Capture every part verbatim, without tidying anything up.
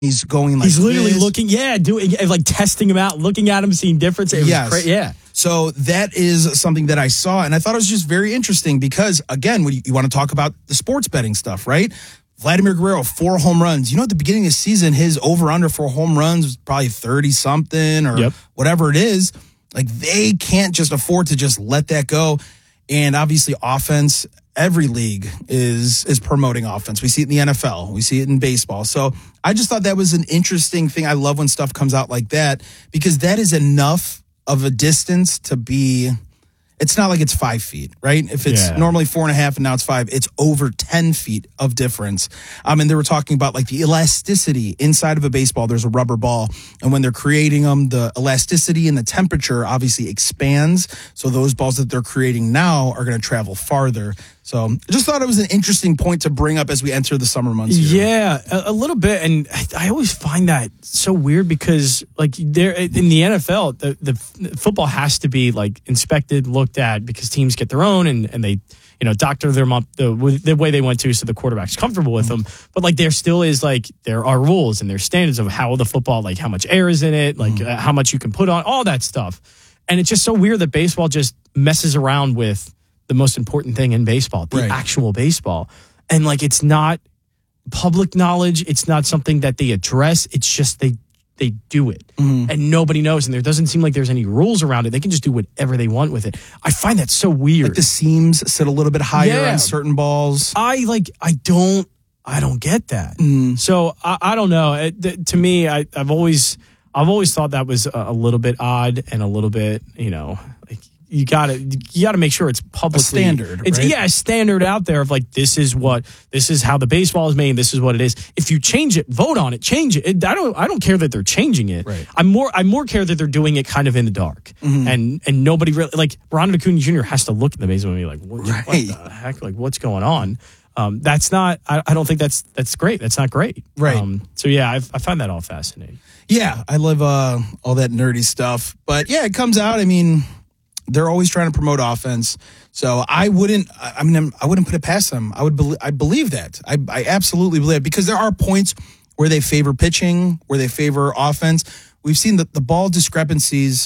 He's going like He's literally this. looking, yeah, doing like testing him out, looking at him, seeing difference. It was Yes. cra- yeah. So that is something that I saw, and I thought it was just very interesting because, again, when you, you want to talk about the sports betting stuff, right? Vladimir Guerrero, four home runs. You know, at the beginning of the season, his over-under for home runs was probably thirty-something or Yep. whatever it is. Like, they can't just afford to just let that go. And obviously, offense, every league is is promoting offense. We see it in the N F L. We see it in baseball. So I just thought that was an interesting thing. I love when stuff comes out like that because that is enough of a distance to be, it's not like it's five feet, right? If it's Yeah. normally four and a half and now it's five, it's over ten feet of difference. Um, and they were talking about like the elasticity inside of a baseball. There's a rubber ball. And when they're creating them, the elasticity and the temperature obviously expands. So those balls that they're creating now are going to travel farther. So I just thought it was an interesting point to bring up as we enter the summer months here. Yeah, a, a little bit. And I, I always find that so weird because, like, there in the N F L, the, the football has to be, like, inspected, looked at because teams get their own and, and they, you know, doctor them up the, the way they want to so the quarterback's comfortable with them. But, like, there still is, like, there are rules and there's standards of how the football, like, how much air is in it, like, mm. uh, how much you can put on, all that stuff. And it's just so weird that baseball just messes around with the most important thing in baseball, the right. actual baseball. And like, it's not public knowledge. It's not something that they address. It's just they they do it mm-hmm. and nobody knows. And there doesn't seem like there's any rules around it. They can just do whatever they want with it. I find that so weird. Like the seams sit a little bit higher yeah. on certain balls. I like, I don't, I don't get that. Mm. So I, I don't know. It, th- to me, I, I've always, I've always thought that was a, a little bit odd and a little bit, you know, like, You gotta, you gotta make sure it's publicly a standard. It's right? yeah, a standard out there of like this is what this is how the baseball is made. This is what it is. If you change it, vote on it, change it. it I don't, I don't care that they're changing it. Right. I'm more, I more care that they're doing it kind of in the dark, mm-hmm. and and nobody really like Ronald Acuna Junior has to look in the baseball and be like, what, right. what the heck, like what's going on? Um, that's not. I, I don't think that's that's great. That's not great. Right. Um, so yeah, I've, I find that all fascinating. Yeah, I love uh, all that nerdy stuff, but yeah, it comes out. I mean. They're always trying to promote offense, so I wouldn't. I mean, I wouldn't put it past them. I would. Be, I believe that. I, I absolutely believe it because there are points where they favor pitching, where they favor offense. We've seen the, the ball discrepancies.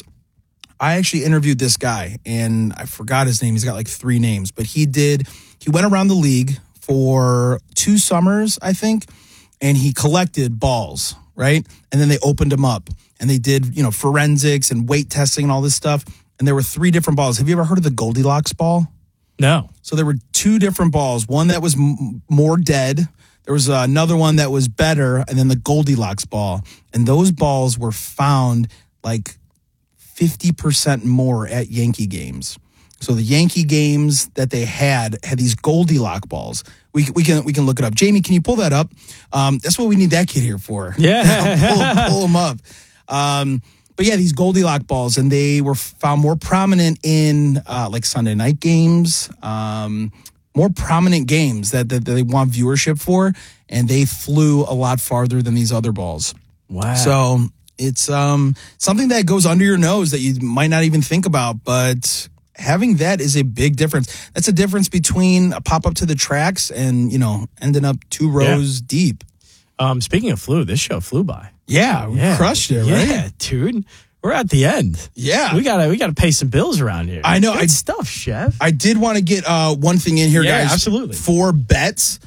I actually interviewed this guy, and I forgot his name. He's got like three names, but he did. He went around the league for two summers, I think, and he collected balls, right? And then they opened them up, and they did, you know, forensics and weight testing and all this stuff. And there were three different balls. Have you ever heard of the Goldilocks ball? No. So there were two different balls. One that was m- more dead. There was uh, another one that was better, and then the Goldilocks ball. And those balls were found like fifty percent more at Yankee games. So the Yankee games that they had had these Goldilocks balls. We we can we can look it up. Jamie, can you pull that up? Um, that's what we need that kid here for. Yeah, pull, pull them up. Um, But yeah, these Goldilocks balls, and they were found more prominent in uh, like Sunday night games, um, more prominent games that, that, that they want viewership for, and they flew a lot farther than these other balls. Wow. So it's um, something that goes under your nose that you might not even think about, but having that is a big difference. That's a difference between a pop up to the tracks and, you know, ending up two rows yeah. deep. Um, speaking of flu, this show flew by. Yeah, we yeah. crushed it, yeah, right? Yeah, dude. We're at the end. Yeah. We gotta we gotta pay some bills around here. I know. Good I, stuff, Chef. I did want to get uh, one thing in here, yeah, guys. Absolutely. For bets.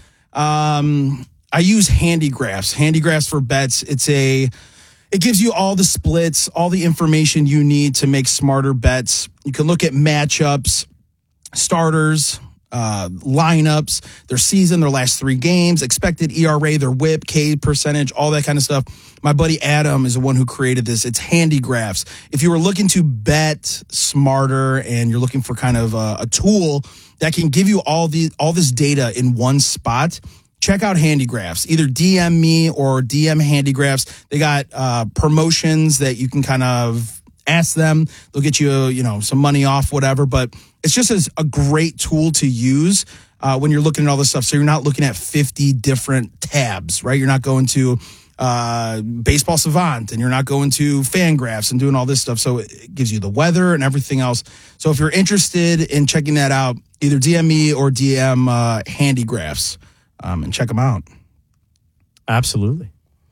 Um, I use Handigraphs. Handigraphs for bets. It's a it gives you all the splits, all the information you need to make smarter bets. You can look at matchups, starters, uh, lineups, their season, their last three games, expected E R A, their whip, K percentage, all that kind of stuff. My buddy Adam is the one who created this. It's Handigraphs. If you were looking to bet smarter and you're looking for kind of a, a tool that can give you all the all this data in one spot, check out Handigraphs. Either D M me or D M Handigraphs. They got uh, promotions that you can kind of ask them. They'll get you, you know, some money off, whatever. But it's just as a great tool to use uh, when you're looking at all this stuff. So you're not looking at fifty different tabs, right? You're not going to uh, Baseball Savant and you're not going to Fangraphs and doing all this stuff. So it gives you the weather and everything else. So if you're interested in checking that out, either D M me or D M uh, Handigraphs um, and check them out. Absolutely.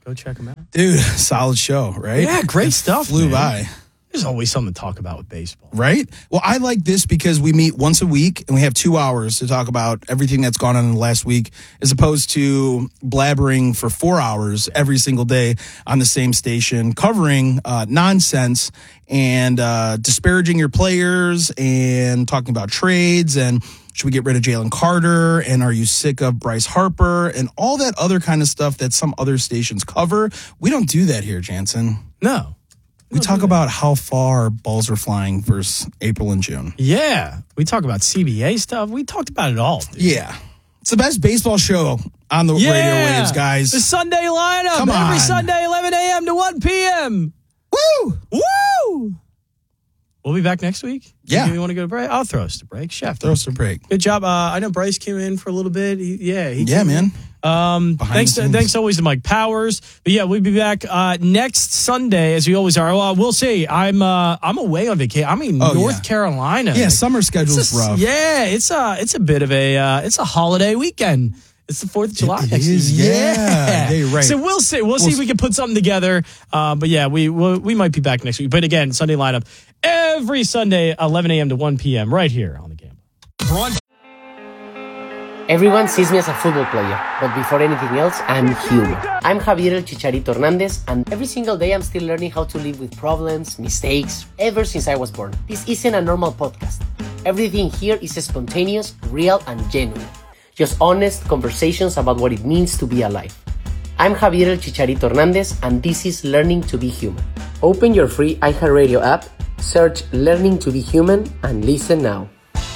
Go check them out. Dude, solid show, right? Yeah, great It stuff. Flew man. by. There's always something to talk about with baseball. Right? Well, I like this because we meet once a week and we have two hours to talk about everything that's gone on in the last week, as opposed to blabbering for four hours every single day on the same station, covering uh, nonsense and uh, disparaging your players and talking about trades and should we get rid of Jalen Carter and are you sick of Bryce Harper and all that other kind of stuff that some other stations cover. We don't do that here, Jansen. No. We talk about how far balls are flying versus April and June. Yeah. We talk about C B A stuff. We talked about it all. Dude. Yeah. It's the best baseball show on the yeah. radio waves, guys. The Sunday lineup. Come every on. Sunday, eleven a.m. to one p.m. Woo! Woo! We'll be back next week. Yeah. Do you want to go to break? I'll throw us to break. Chef. Throw us a break. Good job. Uh, I know Bryce came in for a little bit. He, yeah. He Yeah, came man. in. Um, Behind thanks, the scenes. thanks always to Mike Powers. But yeah, we'll be back uh, next Sunday, as we always are. Well, we'll see. I'm uh, I'm away on vacation. I'm in Oh, North yeah. Carolina. Yeah, Like, summer schedule's it's a- rough. Yeah, it's a it's a bit of a uh, it's a holiday weekend. It's the Fourth of July It next is, week. yeah. Yeah, you're right. So we'll see. We'll, see if we can put something together. Uh, but yeah, we we'll, we might be back next week. But again, Sunday lineup every Sunday, eleven a.m. to one p.m. right here on the Gamble. Brunch. Everyone sees me as a football player, but before anything else, I'm human. I'm Javier El Chicharito Hernandez, and every single day I'm still learning how to live with problems, mistakes, ever since I was born. This isn't a normal podcast. Everything here is spontaneous, real, and genuine. Just honest conversations about what it means to be alive. I'm Javier El Chicharito Hernandez, and this is Learning to be Human. Open your free iHeartRadio app, search Learning to be Human, and listen now.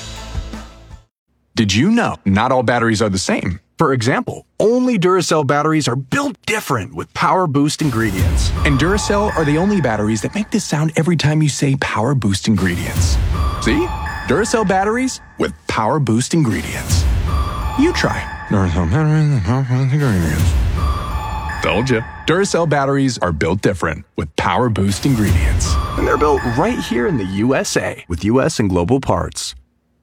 Did you know not all batteries are the same? For example, only Duracell batteries are built different with Power Boost ingredients. And Duracell are the only batteries that make this sound every time you say Power Boost ingredients. See? Duracell batteries with Power Boost ingredients. You try. Duracell batteries with Power Boost ingredients. Told you. Duracell batteries are built different with Power Boost ingredients. And they're built right here in the U S A with U S and global parts.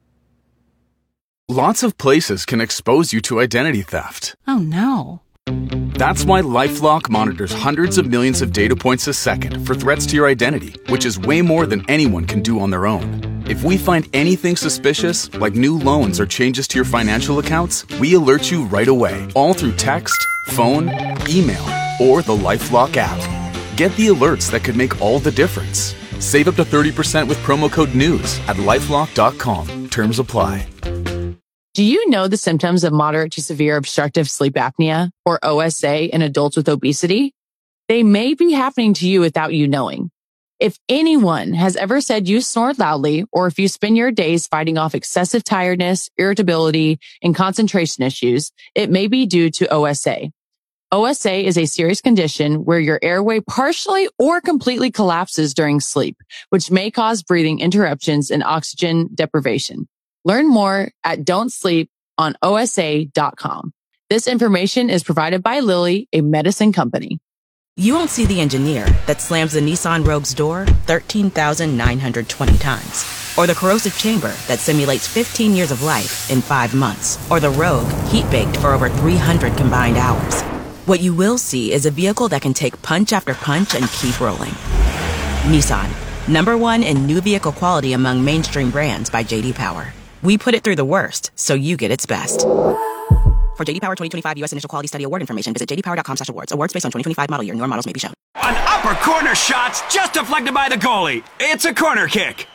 Lots of places can expose you to identity theft. Oh no. That's why LifeLock monitors hundreds of millions of data points a second for threats to your identity, which is way more than anyone can do on their own. If we find anything suspicious, like new loans or changes to your financial accounts, we alert you right away, all through text, phone, email, or the LifeLock app. Get the alerts that could make all the difference. Save up to thirty percent with promo code NEWS at lifelock dot com. Terms apply. Do you know the symptoms of moderate to severe obstructive sleep apnea, or O S A, in adults with obesity? They may be happening to you without you knowing. If anyone has ever said you snore loudly, or if you spend your days fighting off excessive tiredness, irritability, and concentration issues, it may be due to O S A. O S A is a serious condition where your airway partially or completely collapses during sleep, which may cause breathing interruptions and oxygen deprivation. Learn more at don't sleep on O S A dot com. This information is provided by Lilly, a medicine company. You won't see the engineer that slams the Nissan Rogue's door thirteen thousand nine hundred twenty times. Or the corrosive chamber that simulates fifteen years of life in five months. Or the Rogue heat-baked for over three hundred combined hours. What you will see is a vehicle that can take punch after punch and keep rolling. Nissan, number one in new vehicle quality among mainstream brands by J D Power. We put it through the worst, so you get its best. For J D Power twenty twenty-five U S Initial Quality Study Award information, visit j d power dot com slash awards. Awards based on twenty twenty-five model year. Newer models may be shown. An upper corner shot's just deflected by the goalie. It's a corner kick.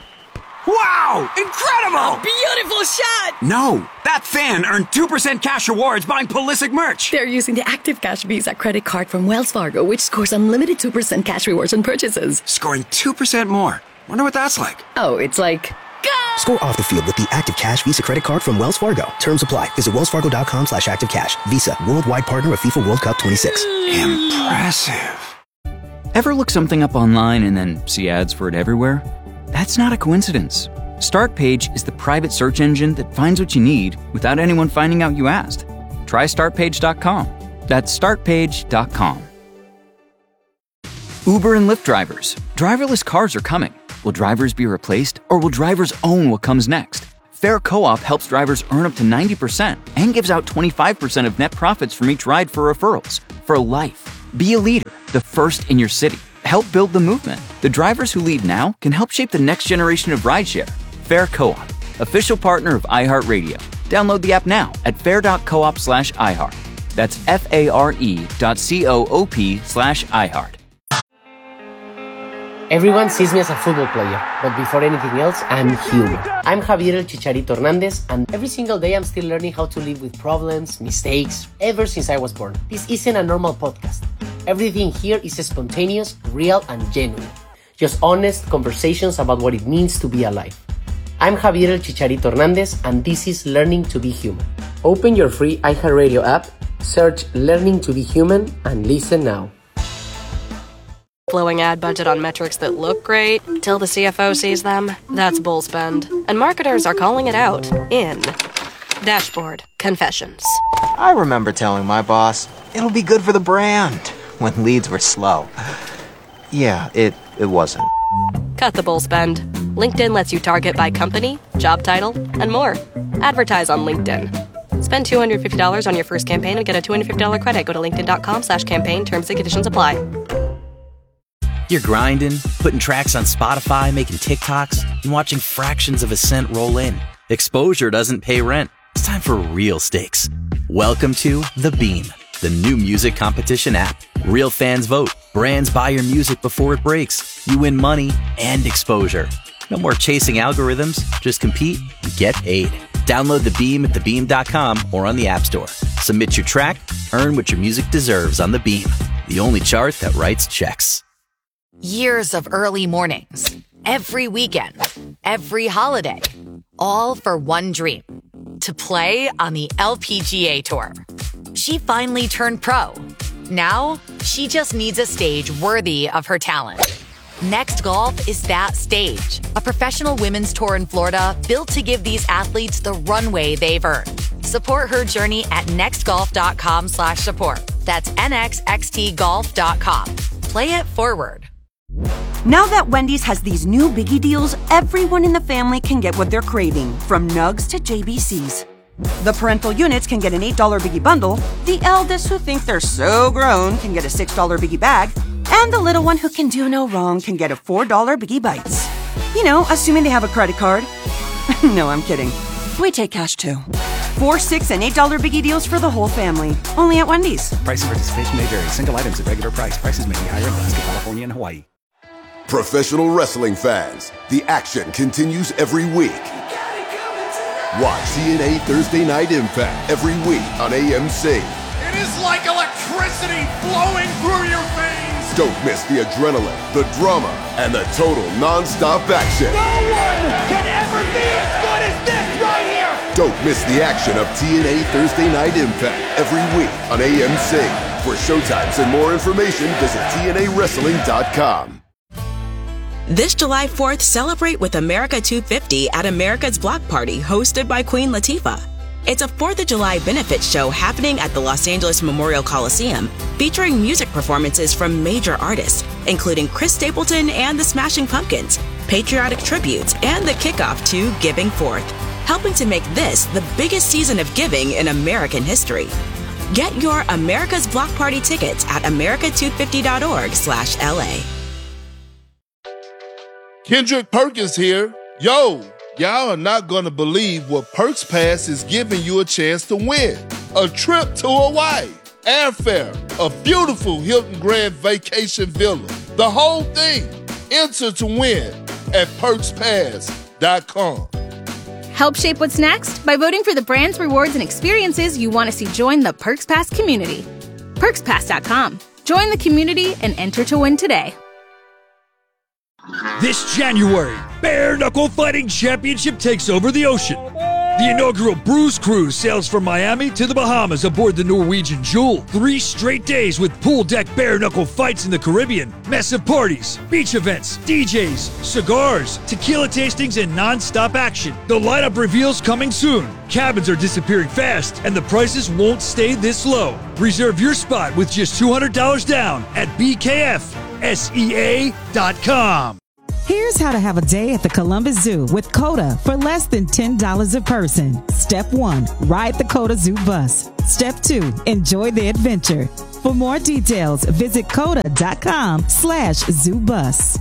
Wow! Incredible! Beautiful shot! No, that fan earned two percent cash rewards buying Pulisic merch. They're using the Active Cash Visa credit card from Wells Fargo, which scores unlimited two percent cash rewards on purchases. Scoring two percent more. Wonder what that's like. Oh, it's like... Go! Score off the field with the Active Cash Visa credit card from Wells Fargo. Terms apply. Visit wells fargo dot com slash active cash. Visa, worldwide partner of FIFA World Cup twenty-six. Impressive. Ever look something up online and then see ads for it everywhere? That's not a coincidence. StartPage is the private search engine that finds what you need without anyone finding out you asked. Try start page dot com. That's start page dot com. Uber and Lyft drivers. Driverless cars are coming. Will drivers be replaced, or will drivers own what comes next? Fair Co-op helps drivers earn up to ninety percent and gives out twenty-five percent of net profits from each ride for referrals for life. Be a leader, the first in your city. Help build the movement. The drivers who lead now can help shape the next generation of rideshare. Fair Co-op, official partner of iHeartRadio. Download the app now at fair.coop slash iHeart. That's F-A-R-E dot C-O-O-P slash iHeart. Everyone sees me as a football player, but before anything else, I'm human. I'm Javier El Chicharito Hernandez, and every single day I'm still learning how to live with problems, mistakes, ever since I was born. This isn't a normal podcast. Everything here is spontaneous, real, and genuine. Just honest conversations about what it means to be alive. I'm Javier El Chicharito Hernandez, and this is Learning to be Human. Open your free iHeartRadio app, search Learning to be Human, and listen now. Blowing ad budget on metrics that look great till the C F O sees them. That's bull spend. And marketers are calling it out in Dashboard Confessions. I remember telling my boss, it'll be good for the brand, when leads were slow. Yeah, it, it wasn't. Cut the bull spend. LinkedIn lets you target by company, job title, and more. Advertise on LinkedIn. Spend two hundred fifty dollars on your first campaign and get a two hundred fifty dollars credit. Go to linkedin.com slash campaign. Terms and conditions apply. You're grinding, putting tracks on Spotify, making TikToks, and watching fractions of a cent roll in. Exposure doesn't pay rent. It's time for real stakes. Welcome to The Beam, the new music competition app. Real fans vote. Brands buy your music before it breaks. You win money and exposure. No more chasing algorithms. Just compete and get paid. Download The Beam at the beam dot com or on the App Store. Submit your track, earn what your music deserves on The Beam, the only chart that writes checks. Years of early mornings, every weekend, every holiday, all for one dream, to play on the L P G A Tour. She finally turned pro. Now, she just needs a stage worthy of her talent. Next Golf is that stage, a professional women's tour in Florida built to give these athletes the runway they've earned. Support her journey at nextgolf.com slash support. That's N X X T golf dot com. Play it forward. Now that Wendy's has these new biggie deals, everyone in the family can get what they're craving, from nugs to J B Cs. The parental units can get an eight dollar biggie bundle, the eldest who think they're so grown can get a six dollar biggie bag, and the little one who can do no wrong can get a four dollar biggie bites. You know, assuming they have a credit card. No, I'm kidding. We take cash too. Four, six, and eight dollar biggie deals for the whole family. Only at Wendy's. Price and participation may vary. Single items at regular price. Prices may be higher in Alaska, California, and Hawaii. Professional wrestling fans, the action continues every week. Watch T N A Thursday Night Impact every week on A M C. It is like electricity flowing through your veins. Don't miss the adrenaline, the drama, and the total non-stop action. No one can ever be as good as this right here. Don't miss the action of T N A Thursday Night Impact every week on A M C. For showtimes and more information, visit T N A wrestling dot com. This July fourth, celebrate with America two fifty at America's Block Party, hosted by Queen Latifah. It's a fourth of July benefit show happening at the Los Angeles Memorial Coliseum, featuring music performances from major artists, including Chris Stapleton and the Smashing Pumpkins, patriotic tributes, and the kickoff to Giving Forth, helping to make this the biggest season of giving in American history. Get your America's Block Party tickets at america two fifty dot org slash L A. Kendrick Perkins here. Yo, y'all are not gonna believe what Perks Pass is giving you a chance to win. A trip to Hawaii, airfare, a beautiful Hilton Grand Vacation Villa, the whole thing. Enter to win at perks pass dot com. Help shape what's next by voting for the brands, rewards, and experiences you want to see join the Perks Pass community. perks pass dot com. Join the community and enter to win today. This January, Bare Knuckle Fighting Championship takes over the ocean. The inaugural Bruise Cruise sails from Miami to the Bahamas aboard the Norwegian Jewel. Three straight days with pool deck bare knuckle fights in the Caribbean, massive parties, beach events, D Js, cigars, tequila tastings, and non-stop action. The lineup reveals coming soon. Cabins are disappearing fast, and the prices won't stay this low. Reserve your spot with just two hundred dollars down at B K F S E A dot com. Here's how to have a day at the Columbus Zoo with CODA for less than ten dollars a person. Step one, ride the CODA Zoo bus. Step two, enjoy the adventure. For more details, visit coda.com slash zoo bus.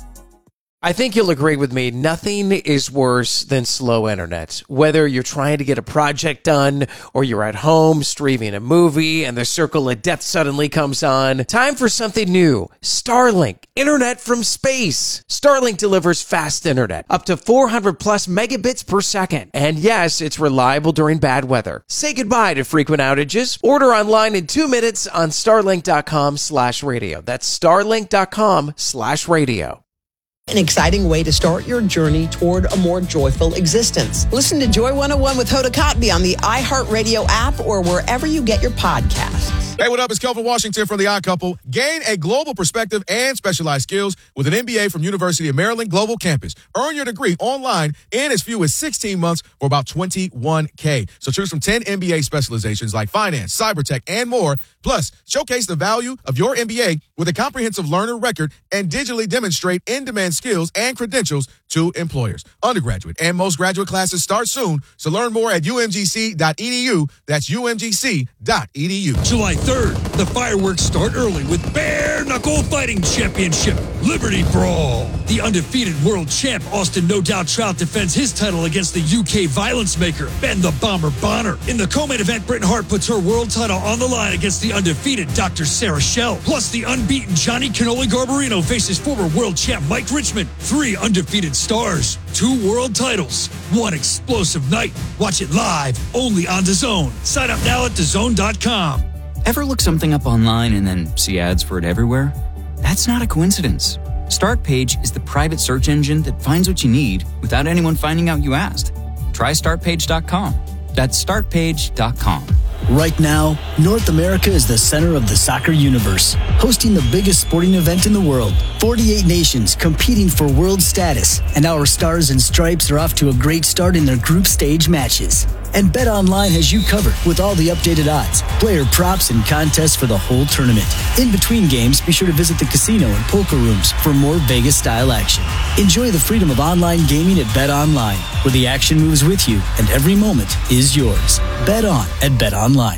I think you'll agree with me, nothing is worse than slow internet. Whether you're trying to get a project done or you're at home streaming a movie and the circle of death suddenly comes on, time for something new. Starlink, internet from space. Starlink delivers fast internet, up to four hundred plus megabits per second. And yes, it's reliable during bad weather. Say goodbye to frequent outages. Order online in two minutes on starlink.com slash radio. That's starlink.com slash radio. An exciting way to start your journey toward a more joyful existence. Listen to Joy one oh one with Hoda Kotb on the iHeartRadio app or wherever you get your podcasts. Hey, what up? It's Kelvin Washington from The Odd Couple. Gain a global perspective and specialized skills with an M B A from University of Maryland Global Campus. Earn your degree online in as few as sixteen months for about twenty-one K. So choose from ten M B A specializations like finance, cyber tech, and more. Plus, showcase the value of your M B A with a comprehensive learner record and digitally demonstrate in-demand skills and credentials to employers. Undergraduate and most graduate classes start soon, so learn more at U M G C dot E D U. That's U M G C dot E D U. July third, the fireworks start early with Bare Knuckle Fighting Championship Liberty Brawl. The undefeated world champ Austin No Doubt Trout defends his title against the U K violence maker Ben the Bomber Bonner. In the co-main event, Britain Hart puts her world title on the line against the undefeated Doctor Sarah Schell. Plus, the unbeaten Johnny Cannoli Garbarino faces former world champ Mike Richmond. Three undefeated stars, two world titles, one explosive night. Watch it live, only on DAZN. Sign up now at D A Z N dot com. Ever look something up online and then see ads for it everywhere? That's not a coincidence. Startpage is the private search engine that finds what you need without anyone finding out you asked. Try start page dot com. That's start page dot com. Right now, North America is the center of the soccer universe, hosting the biggest sporting event in the world. forty-eight nations competing for world status, and our Stars and Stripes are off to a great start in their group stage matches. And BetOnline has you covered with all the updated odds, player props, and contests for the whole tournament. In between games, be sure to visit the casino and poker rooms for more Vegas-style action. Enjoy the freedom of online gaming at BetOnline, where the action moves with you and every moment is yours. Bet on at BetOnline.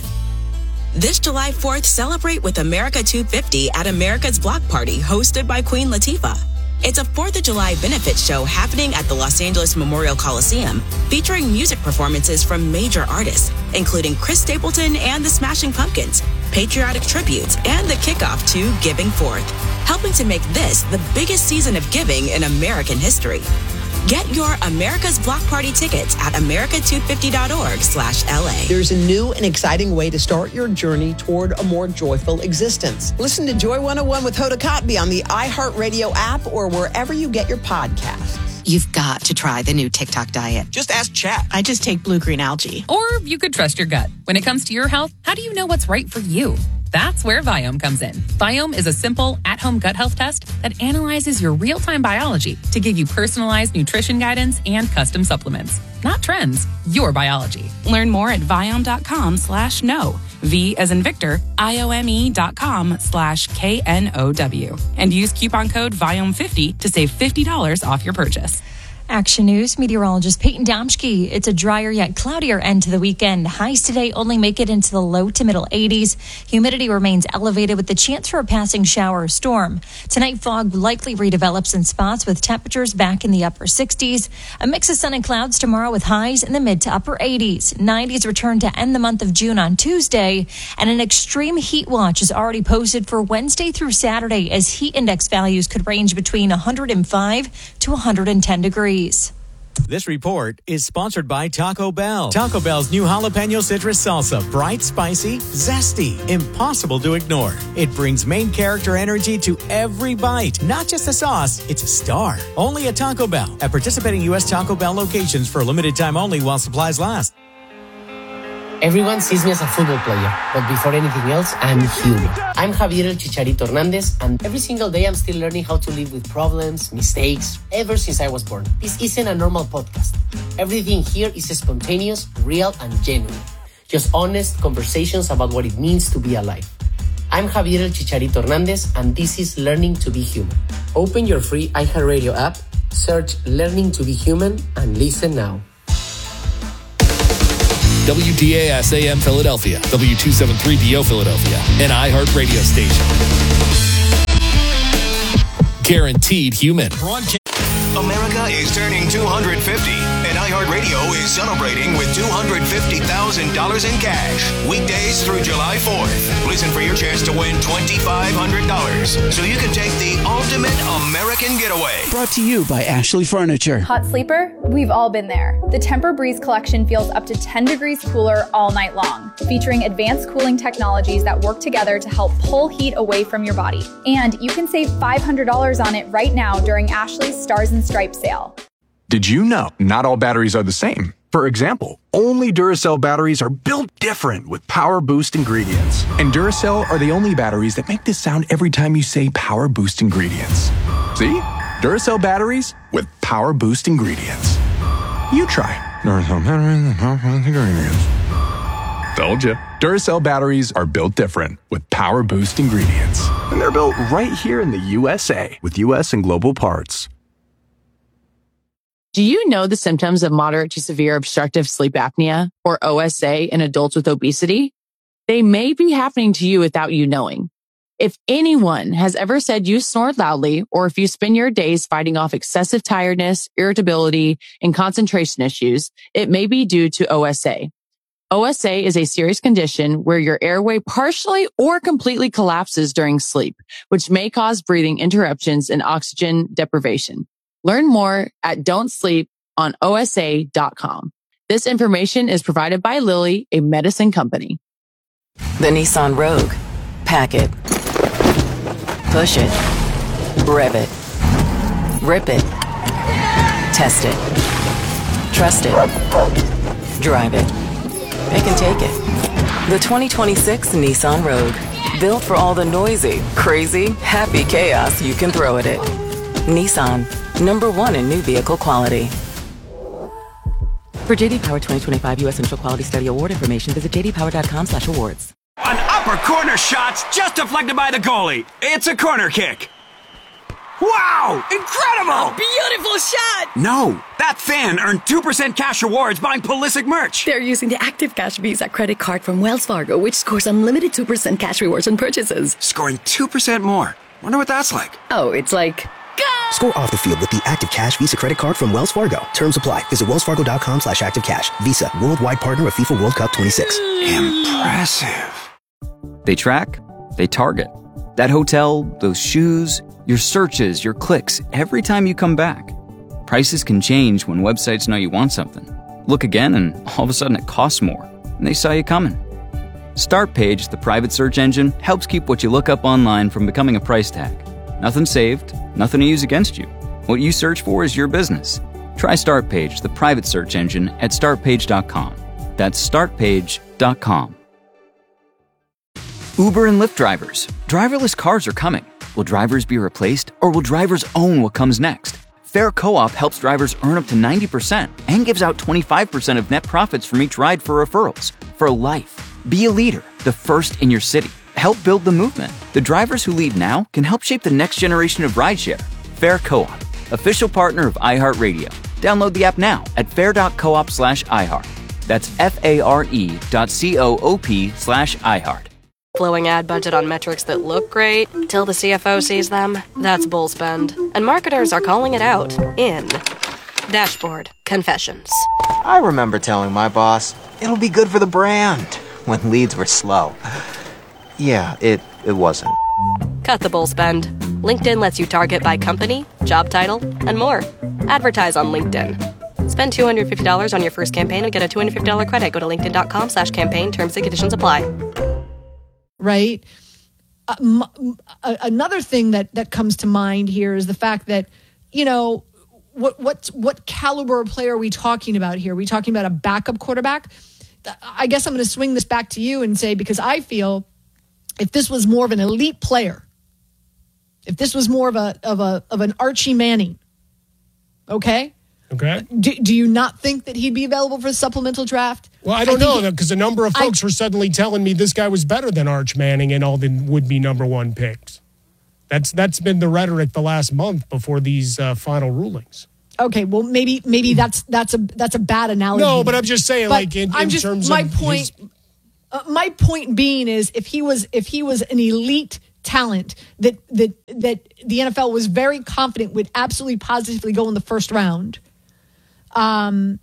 This July fourth, celebrate with America two fifty at America's Block Party, hosted by Queen Latifah. It's a fourth of July benefit show happening at the Los Angeles Memorial Coliseum, featuring music performances from major artists, including Chris Stapleton and the Smashing Pumpkins, patriotic tributes, and the kickoff to Giving Forth, helping to make this the biggest season of giving in American history. Get your America's Block Party tickets at america two fifty dot org slash L A. There's a new and exciting way to start your journey toward a more joyful existence. Listen to Joy one oh one with Hoda Kotb on the iHeartRadio app or wherever you get your podcasts. You've got to try the new TikTok diet. Just ask Chat. I just take blue-green algae. Or you could trust your gut. When it comes to your health, how do you know what's right for you? That's where Viome comes in. Viome is a simple, at-home gut health test that analyzes your real-time biology to give you personalized nutrition guidance and custom supplements. Not trends, your biology. Learn more at Viome.com slash no. V as in Victor, I-O-M-E dot com slash K N O W. And use coupon code Viome fifty to save fifty dollars off your purchase. Action News meteorologist Peyton Domschke. It's a drier yet cloudier end to the weekend. Highs today only make it into the low to middle eighties. Humidity remains elevated with the chance for a passing shower or storm. Tonight, fog likely redevelops in spots with temperatures back in the upper sixties. A mix of sun and clouds tomorrow with highs in the mid to upper eighties. nineties return to end the month of June on Tuesday. And an extreme heat watch is already posted for Wednesday through Saturday as heat index values could range between one hundred five to one hundred ten degrees. This report is sponsored by Taco Bell. Taco Bell's new jalapeno citrus salsa. Bright, spicy, zesty, impossible to ignore. It brings main character energy to every bite. Not just a sauce, it's a star. Only at Taco Bell. At participating U S Taco Bell locations for a limited time only while supplies last. Everyone sees me as a football player, but before anything else, I'm human. I'm Javier El Chicharito Hernandez, and every single day I'm still learning how to live with problems, mistakes, ever since I was born. This isn't a normal podcast. Everything here is spontaneous, real, and genuine. Just honest conversations about what it means to be alive. I'm Javier El Chicharito Hernandez, and this is Learning to Be Human. Open your free iHeartRadio app, search Learning to be Human, and listen now. W D A S A M Philadelphia, W two seventy-three D O Philadelphia, an iHeart radio station. Guaranteed human. America is turning two hundred fifty, and iHeartRadio is celebrating with two hundred fifty thousand dollars in cash. Weekdays through July fourth. Listen for your chance to win twenty-five hundred dollars so you can take the ultimate American getaway. Brought to you by Ashley Furniture. Hot sleeper? We've all been there. The Tempur-Breeze collection feels up to ten degrees cooler all night long, featuring advanced cooling technologies that work together to help pull heat away from your body. And you can save five hundred dollars on it right now during Ashley's Stars and Stripes sale. Did you know not all batteries are the same? For example, only Duracell batteries are built different with Power Boost ingredients. And Duracell are the only batteries that make this sound every time you say Power Boost ingredients. See? Duracell batteries with Power Boost ingredients. You try. Duracell batteries with Power Boost ingredients. Told you. Duracell batteries are built different with Power Boost ingredients. And they're built right here in the U S A with U S and global parts. Do you know the symptoms of moderate to severe obstructive sleep apnea, or O S A, in adults with obesity? They may be happening to you without you knowing. If anyone has ever said you snore loudly, or if you spend your days fighting off excessive tiredness, irritability, and concentration issues, it may be due to O S A. O S A is a serious condition where your airway partially or completely collapses during sleep, which may cause breathing interruptions and oxygen deprivation. Learn more at don't sleep on O S A dot com. This information is provided by Lilly, a medicine company. The Nissan Rogue. Pack it. Push it. Rev it. Rip it. Test it. Trust it. Drive it. Pick and take it. The twenty twenty-six Nissan Rogue. Built for all the noisy, crazy, happy chaos you can throw at it. Nissan. Number one in new vehicle quality. For J D Power twenty twenty-five U S Initial Quality Study Award information, visit j d power dot com slash awards. An upper corner shot's just deflected by the goalie. It's a corner kick. Wow! Incredible! A beautiful shot! No, that fan earned two percent cash rewards buying Pulisic merch. They're using the Active Cash Visa credit card from Wells Fargo, which scores unlimited two percent cash rewards on purchases. Scoring two percent more. Wonder what that's like. Oh, it's like... Score off the field with the Active Cash Visa credit card from Wells Fargo. Terms apply. Visit wells fargo dot com slash active cash. Visa, worldwide partner of FIFA World Cup twenty-six. Impressive. They track, they target. That hotel, those shoes, your searches, your clicks, every time you come back. Prices can change when websites know you want something. Look again and all of a sudden it costs more, and they saw you coming. Startpage, the private search engine, helps keep what you look up online from becoming a price tag. Nothing saved, nothing to use against you. What you search for is your business. Try Startpage, the private search engine, at start page dot com. That's start page dot com. Uber and Lyft drivers. Driverless cars are coming. Will drivers be replaced, or will drivers own what comes next? Fair Co-op helps drivers earn up to ninety percent and gives out twenty-five percent of net profits from each ride for referrals. For life. Be a leader, the first in your city. Help build the movement. The drivers who lead now can help shape the next generation of rideshare. Fair Co-op, official partner of iHeartRadio. Download the app now at fair dot coop slash iHeart. That's F-A-R-E dot C-O-O-P slash iHeart. Flowing ad budget on metrics that look great till the C F O sees them. That's bull spend. And marketers are calling it out in Dashboard Confessions. I remember telling my boss, it'll be good for the brand, when leads were slow. Yeah, it, it wasn't. Cut the bull spend. LinkedIn lets you target by company, job title, and more. Advertise on LinkedIn. Spend two hundred fifty dollars on your first campaign and get a two hundred fifty dollars credit. Go to linkedin dot com slash campaign. Terms and conditions apply. Right? Uh, m- uh, another thing that, that comes to mind here is the fact that, you know, what what what caliber of player are we talking about here? Are we talking about a backup quarterback? I guess I'm going to swing this back to you and say, because I feel if this was more of an elite player, if this was more of a of a of an Archie Manning, okay? Okay. Do, do you not think that he'd be available for a supplemental draft? Well, I don't I know, because a number of folks I, were suddenly telling me this guy was better than Arch Manning and all the would-be number one picks. That's that's been the rhetoric the last month before these uh, final rulings. Okay, well, maybe maybe that's that's a that's a bad analogy. No, but I'm just saying, But like in, I'm in just, terms my of point. his, uh, my point being is, if he was if he was an elite talent that that that the N F L was very confident would absolutely positively go in the first round, um,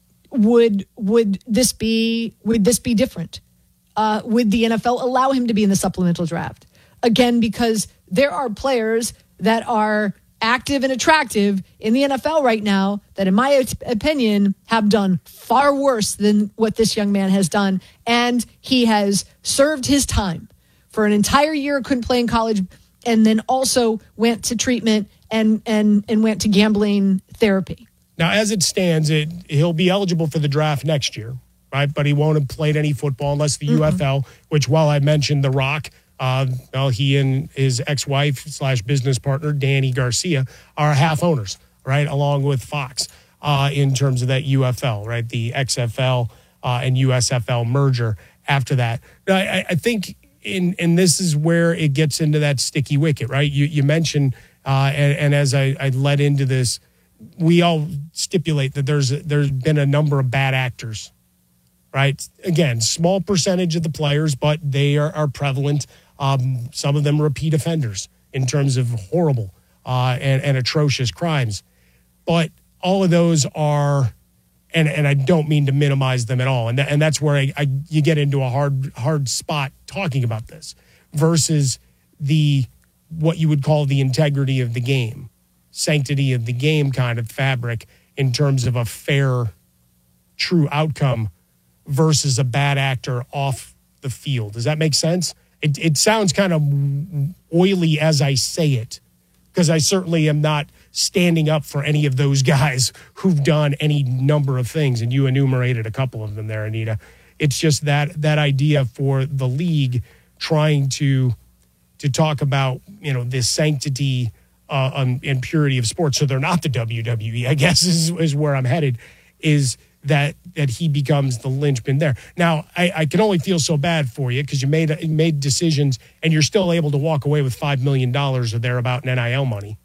would would this be would this be different? Uh, would the N F L allow him to be in the supplemental draft again? Because there are players that are active and attractive in the N F L right now that, in my opinion, have done far worse than what this young man has done. And he has served his time for an entire year, couldn't play in college, and then also went to treatment and and and went to gambling therapy. Now, as it stands, it he'll be eligible for the draft next year, right? But he won't have played any football unless the mm-hmm. U F L, which, while I mentioned The Rock, Uh, well, he and his ex-wife slash business partner, Danny Garcia, are half owners, right, along with Fox uh, in terms of that U F L, right, the X F L uh, and U S F L merger after that. Now, I, I think, in, and this is where it gets into that sticky wicket, right? You, you mentioned, uh, and, and as I, I led into this, we all stipulate that there's there's been a number of bad actors, right? Again, small percentage of the players, but they are, are prevalent. Um, some of them repeat offenders in terms of horrible uh, and, and atrocious crimes. But all of those are, and, and I don't mean to minimize them at all. And, th- and that's where I, I, you get into a hard, hard spot talking about this versus the, what you would call the integrity of the game, sanctity of the game kind of fabric in terms of a fair, true outcome versus a bad actor off the field. Does that make sense? It, it sounds kind of oily as I say it, because I certainly am not standing up for any of those guys who've done any number of things, and you enumerated a couple of them there, Anita. It's just that that idea for the league trying to to talk about, you know, this sanctity uh, um, and purity of sports, so they're not the W W E, I guess is, is where I'm headed, is that that he becomes the linchpin there. Now, I, I can only feel so bad for you because you made you made decisions and you're still able to walk away with five million dollars or thereabout in N I L money.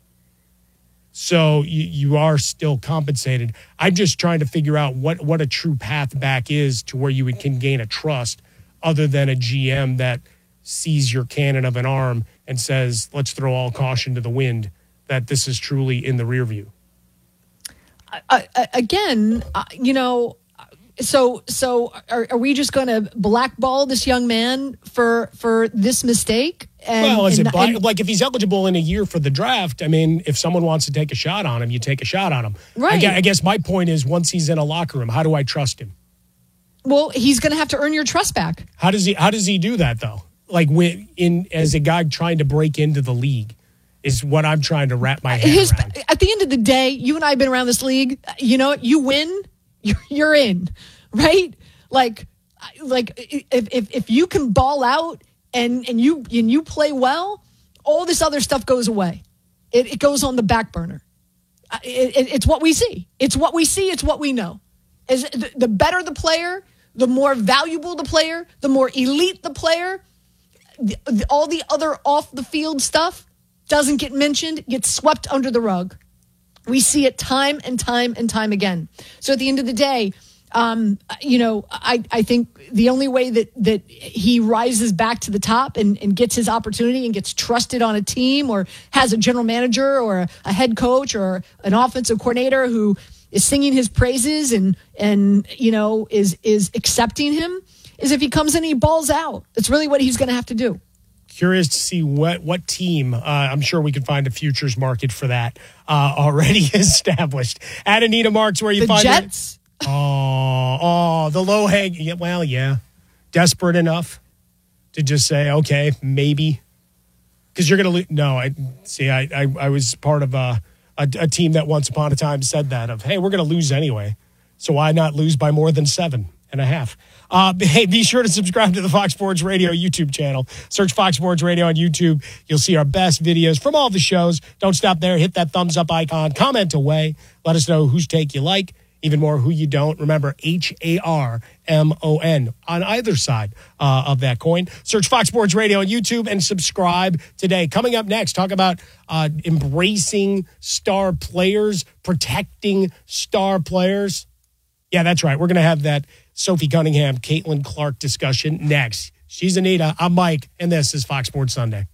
So you, you are still compensated. I'm just trying to figure out what, what a true path back is to where you would, can gain a trust other than a G M that sees your cannon of an arm and says, let's throw all caution to the wind, that this is truly in the rear view. Uh, again, uh, you know, so so are, are we just going to blackball this young man for for this mistake? And, well, is and, it black, and, like if he's eligible in a year for the draft? I mean, if someone wants to take a shot on him, you take a shot on him. Right. I guess, I guess my point is, once he's in a locker room, how do I trust him? Well, he's going to have to earn your trust back. How does he? How does he do that though? Like when, in as a guy trying to break into the league. Is what I'm trying to wrap my head His, around. At the end of the day, you and I have been around this league. You know, you win, you're in, right? Like, like if if, if you can ball out and and you and you play well, all this other stuff goes away. It, it goes on the back burner. It, it, it's what we see. It's what we see. It's what we know. As the, the better the player, the more valuable the player, the more elite the player. The, the, all the other off the field stuff doesn't get mentioned, gets swept under the rug. We see it time and time and time again. So at the end of the day, um, you know, I, I think the only way that, that he rises back to the top and, and gets his opportunity and gets trusted on a team or has a general manager or a, a head coach or an offensive coordinator who is singing his praises and, and you know, is, is accepting him is if he comes in and he balls out. That's really what he's going to have to do. Curious to see what what team. Uh, I'm sure we could find a futures market for that uh, already established. At Anita Marks, where you the find Jets. It? Oh, oh, the low hang. Yeah, well, yeah, desperate enough to just say, okay, maybe, because you're gonna lose. No, I see. I, I I was part of a, a a team that once upon a time said that of, hey, we're gonna lose anyway, so why not lose by more than seven and a half? Uh, hey, be sure to subscribe to the Fox Sports Radio YouTube channel. Search Fox Sports Radio on YouTube. You'll see our best videos from all the shows. Don't stop there. Hit that thumbs up icon. Comment away. Let us know whose take you like. even more who you don't. Remember, H A R M O N on either side uh, of that coin. Search Fox Sports Radio on YouTube and subscribe today. Coming up next, talk about uh, embracing star players, protecting star players. Yeah, that's right. We're going to have that Sophie Cunningham, Caitlin Clark discussion next. She's Anita. I'm Mike, and this is Fox Sports Sunday.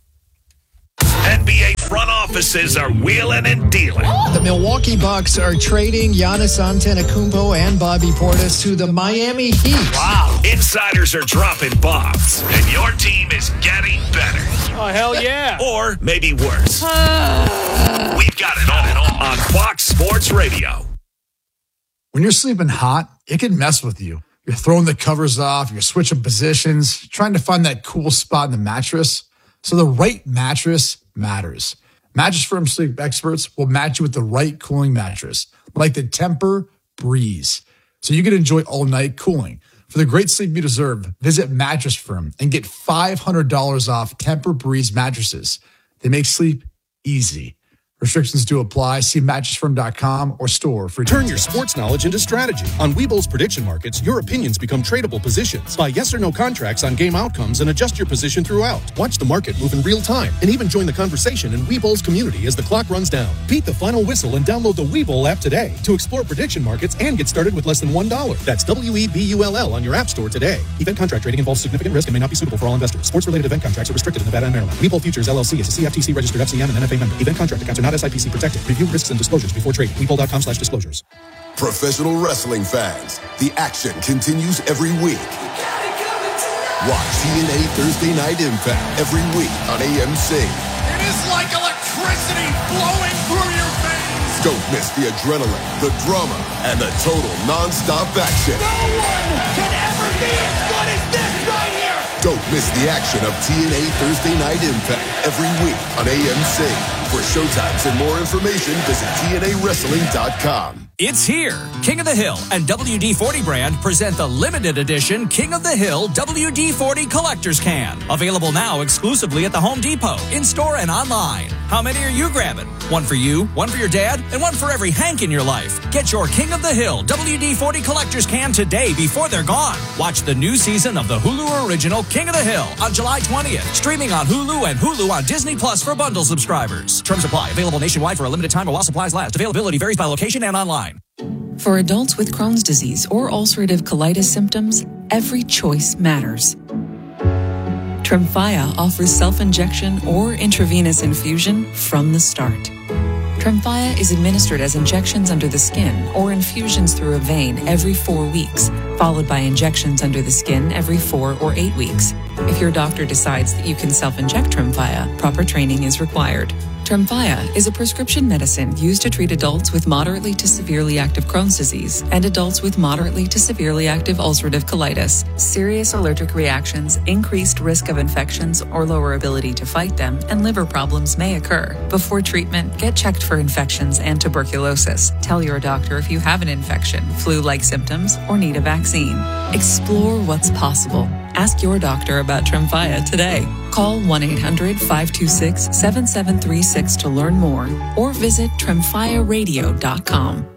N B A front offices are wheeling and dealing. The Milwaukee Bucks are trading Giannis Antetokounmpo and Bobby Portis to the Miami Heat. Wow. Insiders are dropping bombs, and your team is getting better. Oh, hell yeah. Or maybe worse. We've got it all on Fox Sports Radio. When you're sleeping hot, it can mess with you. You're throwing the covers off, you're switching positions, trying to find that cool spot in the mattress. So the right mattress matters. Mattress Firm sleep experts will match you with the right cooling mattress, like the Tempur-Breeze, so you can enjoy all-night cooling. For the great sleep you deserve, visit Mattress Firm and get five hundred dollars off Tempur-Breeze mattresses. They make sleep easy. Restrictions do apply. See mattress firm dot com or store for Turn your sports knowledge into strategy. On Webull's prediction markets, your opinions become tradable positions. Buy yes or no contracts on game outcomes and adjust your position throughout. Watch the market move in real time and even join the conversation in Webull's community as the clock runs down. Beat the final whistle and download the Webull app today to explore prediction markets and get started with less than one dollar. That's W E B U L L on your app store today. Event contract trading involves significant risk and may not be suitable for all investors. Sports-related event contracts are restricted in Nevada and Maryland. Webull Futures L L C is a C F T C registered F C M and N F A member. Event contract accounts are not S I P C protected. Review risks and disclosures before trading. Webull.com slash disclosures. Professional wrestling fans, the action continues every week. Watch T N A Thursday Night Impact every week on A M C. It is like electricity flowing through your veins. Don't miss the adrenaline, the drama, and the total non-stop action. No one can ever be as good as this right here. Don't miss the action of T N A Thursday Night Impact every week on A M C. For showtimes and more information, visit T N A wrestling dot com. It's here. King of the Hill and W D forty brand present the limited edition King of the Hill W D forty Collector's Can. Available now exclusively at the Home Depot, in-store and online. How many are you grabbing? One for you, one for your dad, and one for every Hank in your life. Get your King of the Hill W D forty Collector's Can today before they're gone. Watch the new season of the Hulu original King of the Hill on July twentieth. Streaming on Hulu and Hulu on Disney Plus for bundle subscribers. Terms apply. Available nationwide for a limited time while supplies last. Availability varies by location and online. For adults with Crohn's disease or ulcerative colitis symptoms, every choice matters. Tremfya offers self-injection or intravenous infusion from the start. Tremfya is administered as injections under the skin or infusions through a vein every four weeks, followed by injections under the skin every four or eight weeks. If your doctor decides that you can self-inject Tremfya, proper training is required. Tremfya is a prescription medicine used to treat adults with moderately to severely active Crohn's disease and adults with moderately to severely active ulcerative colitis. Serious allergic reactions, increased risk of infections or lower ability to fight them, and liver problems may occur. Before treatment, get checked for infections and tuberculosis. Tell your doctor if you have an infection, flu-like symptoms, or need a vaccine. Explore what's possible. Ask your doctor about Tremfya today. Call one eight hundred five two six seven seven three six to learn more or visit tremfya radio dot com.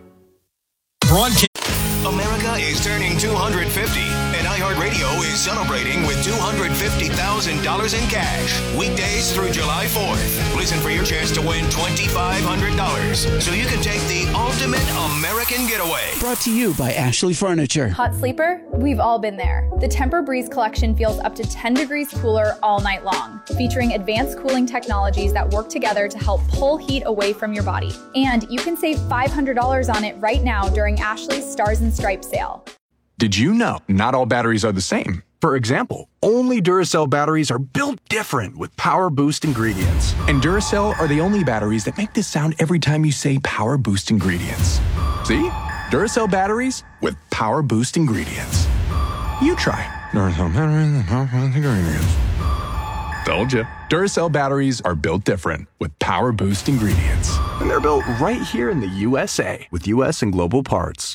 America is turning two hundred fifty, and iHeartRadio is celebrating with two hundred fifty thousand dollars in cash. Weekdays through July fourth. Listen for your chance to win twenty-five hundred dollars so you can take the ultimate American getaway. Brought to you by Ashley Furniture. Hot sleeper? We've all been there. The Tempur-Breeze collection feels up to ten degrees cooler all night long, featuring advanced cooling technologies that work together to help pull heat away from your body. And you can save five hundred dollars on it right now during Ashley's Stars and Stripes sale. Did you know not all batteries are the same? For example, only Duracell batteries are built different with Power Boost ingredients. And Duracell are the only batteries that make this sound every time you say Power Boost ingredients. See? Duracell batteries with Power Boost ingredients. You try. Duracell batteries with Power Boost ingredients. Told you. Duracell batteries are built different with Power Boost ingredients. And they're built right here in the U S A with U S and global parts.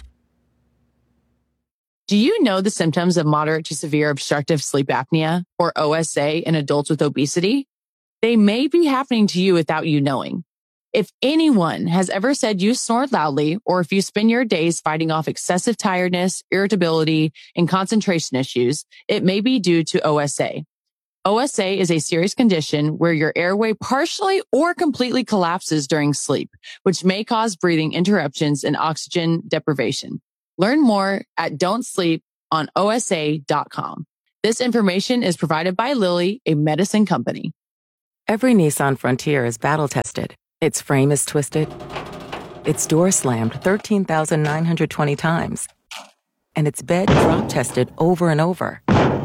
Do you know the symptoms of moderate to severe obstructive sleep apnea, or O S A, in adults with obesity? They may be happening to you without you knowing. If anyone has ever said you snore loudly, or if you spend your days fighting off excessive tiredness, irritability, and concentration issues, it may be due to O S A. O S A is a serious condition where your airway partially or completely collapses during sleep, which may cause breathing interruptions and oxygen deprivation. Learn more at don't sleep on O S A dot com. This information is provided by Lilly, a medicine company. Every Nissan Frontier is battle-tested. Its frame is twisted. Its door slammed thirteen thousand nine hundred twenty times. And its bed drop-tested over and over.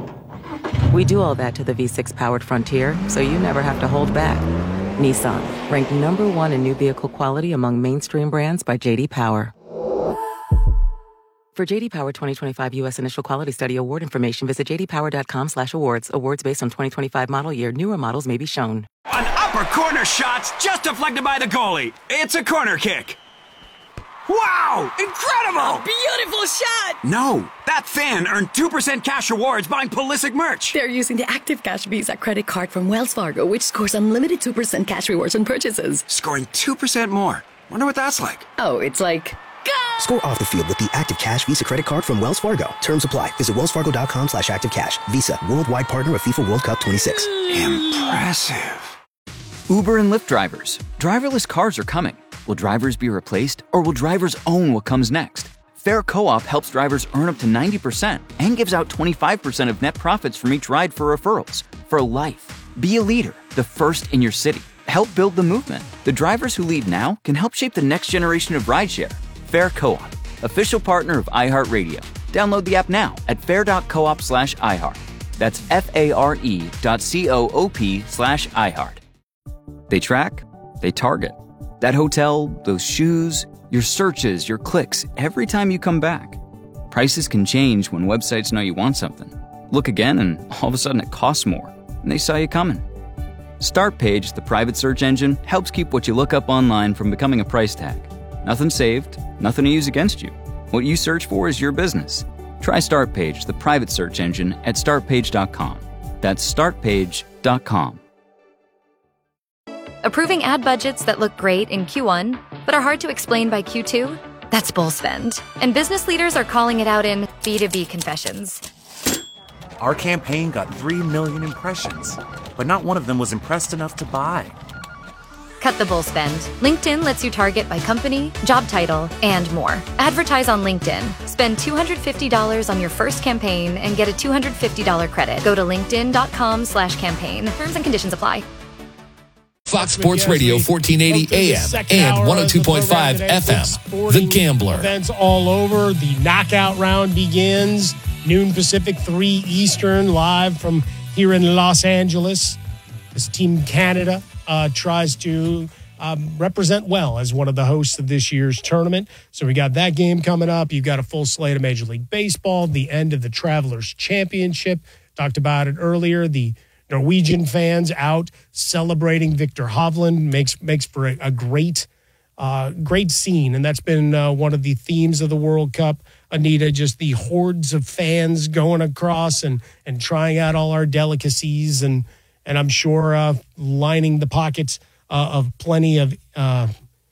We do all that to the V six powered Frontier, so you never have to hold back. Nissan, ranked number one in new vehicle quality among mainstream brands by J D Power. For J D Power twenty twenty-five U S Initial Quality Study award information, visit j d power dot com slash awards. Awards based on twenty twenty-five model year. Newer models may be shown. An upper corner shot's just deflected by the goalie. It's a corner kick. Wow! Incredible! Beautiful shot! No, that fan earned two percent cash rewards buying Pulisic merch. They're using the Active Cash Visa credit card from Wells Fargo, which scores unlimited two percent cash rewards on purchases. Scoring two percent more. Wonder what that's like. Oh, it's like... Score off the field with the Active Cash Visa credit card from Wells Fargo. Terms apply. Visit wells fargo dot com slash active cash. Visa, worldwide partner of FIFA World Cup twenty-six. Impressive. Uber and Lyft drivers. Driverless cars are coming. Will drivers be replaced, or will drivers own what comes next? Fair Co-op helps drivers earn up to ninety percent and gives out twenty-five percent of net profits from each ride for referrals. For life. Be a leader, the first in your city. Help build the movement. The drivers who lead now can help shape the next generation of rideshare. Fair Co-op, official partner of iHeartRadio. Download the app now at fair.coop slash iHeart. That's F-A-R-E dot C-O-O-P slash iHeart. They track, they target. That hotel, those shoes, your searches, your clicks, every time you come back. Prices can change when websites know you want something. Look again and all of a sudden it costs more, and they saw you coming. Startpage, the private search engine, helps keep what you look up online from becoming a price tag. Nothing saved, nothing to use against you. What you search for is your business. Try Startpage, the private search engine, at start page dot com. That's start page dot com. Approving ad budgets that look great in Q one, but are hard to explain by Q two? That's bull spend. And business leaders are calling it out in B two B confessions. Our campaign got three million impressions, but not one of them was impressed enough to buy. Cut the bull spend. LinkedIn lets you target by company, job title, and more. Advertise on LinkedIn. Spend two hundred fifty dollars on your first campaign and get a two hundred fifty dollars credit. Go to linkedin.com slash campaign. Terms and conditions apply. Fox Sports Radio, fourteen eighty A M and one oh two point five F M. The Gambler. Events all over. The knockout round begins. Noon Pacific, three Eastern, live from here in Los Angeles. This Team Canada uh, tries to um, represent well as one of the hosts of this year's tournament. So we got that game coming up. You've got a full slate of Major League Baseball, the end of the Travelers Championship. Talked about it earlier. The Norwegian fans out celebrating Victor Hovland makes makes for a, a great, uh, great scene, and that's been uh, one of the themes of the World Cup. Anita, just the hordes of fans going across and and trying out all our delicacies, and and I'm sure uh, lining the pockets uh, of plenty of uh,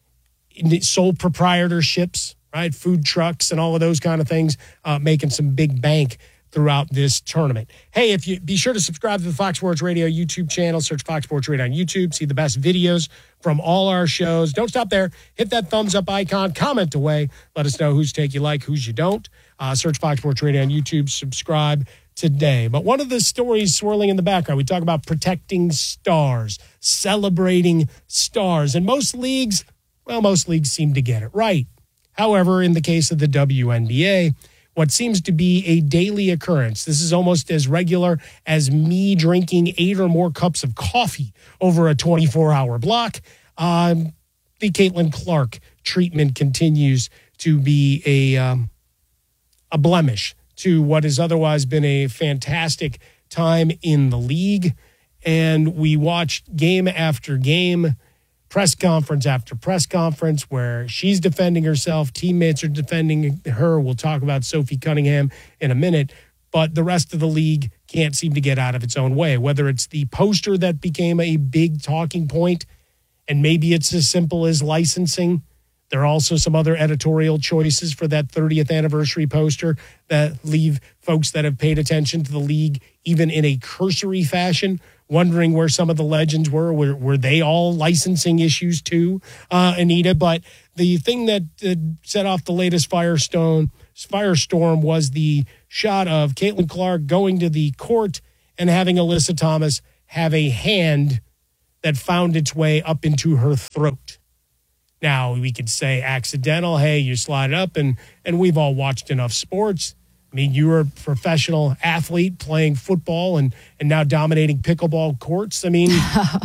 sole proprietorships, right? Food trucks and all of those kind of things, uh, making some big bank throughout this tournament. Hey, if you be sure to subscribe to the Fox Sports Radio YouTube channel, search Fox Sports Radio on YouTube, see the best videos from all our shows. Don't stop there. Hit that thumbs up icon, comment away. Let us know whose take you like, whose you don't. Uh, search Fox Sports Radio on YouTube, subscribe today. But one of the stories swirling in the background, we talk about protecting stars, celebrating stars. And most leagues, well, most leagues seem to get it right. However, in the case of the W N B A, what seems to be a daily occurrence. This is almost as regular as me drinking eight or more cups of coffee over a twenty-four hour block. Um, the Caitlin Clark treatment continues to be a, um, a blemish to what has otherwise been a fantastic time in the league. And we watched game after game, press conference after press conference where she's defending herself, teammates are defending her. We'll talk about Sophie Cunningham in a minute, but the rest of the league can't seem to get out of its own way, whether it's the poster that became a big talking point and maybe it's as simple as licensing. There are also some other editorial choices for that thirtieth anniversary poster that leave folks that have paid attention to the league, even in a cursory fashion, wondering where some of the legends were. Were, were they all licensing issues too, uh, Anita? But the thing that uh, set off the latest Firestone, firestorm was the shot of Caitlin Clark going to the court and having Alyssa Thomas have a hand that found its way up into her throat. Now, we could say accidental, hey, you slide it up, and, and we've all watched enough sports. I mean, you were a professional athlete playing football and, and now dominating pickleball courts. I mean,